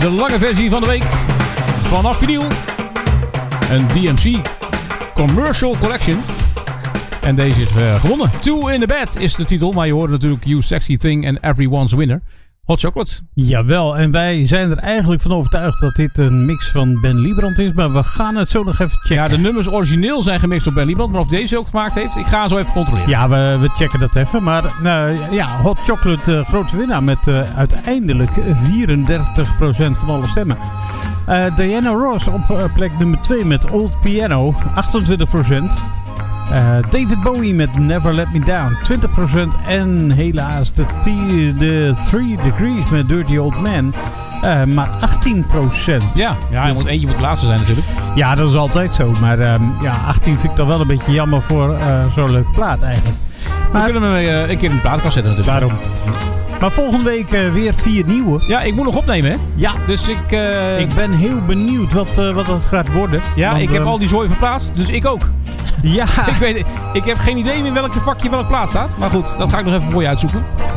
de lange versie van de week. Vanaf vinyl. Een DMC Commercial Collection. En deze is gewonnen. Two in the Bed is de titel. Maar je hoort natuurlijk You Sexy Thing en Everyone's Winner. Hot Chocolate. Jawel, en wij zijn er eigenlijk van overtuigd dat dit een mix van Ben Liebrand is. Maar we gaan het zo nog even checken. Ja, de nummers origineel zijn gemixt door Ben Liebrand. Maar of deze ook gemaakt heeft, ik ga zo even controleren. Ja, we checken dat even. Maar Hot Chocolate, grootste winnaar met uiteindelijk 34% van alle stemmen. Diana Ross op plek nummer 2 met Old Piano, 28%. David Bowie met Never Let Me Down, 20%. En helaas de 3 Degrees met Dirty Old Man, maar 18%. Ja, eentje moet de laatste zijn natuurlijk. Ja, dat is altijd zo. Maar 18 vind ik dan wel een beetje jammer voor zo'n leuke plaat eigenlijk. Maar, we kunnen hem een keer in de plaatkast zetten natuurlijk. Daarom. Maar volgende week weer 4 nieuwe. Ja, ik moet nog opnemen, hè? Ja. Dus ik ben heel benieuwd wat dat gaat worden. Ja, want, ik heb al die zooi verplaatst, dus ik ook. Ja. Ik heb geen idee meer welke vakje welke plaats staat. Maar goed, dat ga ik nog even voor je uitzoeken.